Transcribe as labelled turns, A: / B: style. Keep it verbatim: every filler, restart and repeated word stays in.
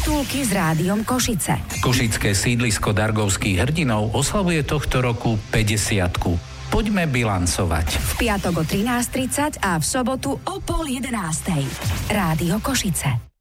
A: Škatulky s Rádiom Košice.
B: Košické sídlisko Dargovských hrdinov oslavuje tohto roku päťdesiatku. Poďme bilancovať.
A: V piatok o trinásť tridsať a v sobotu o pol jedenástej. Rádio Košice.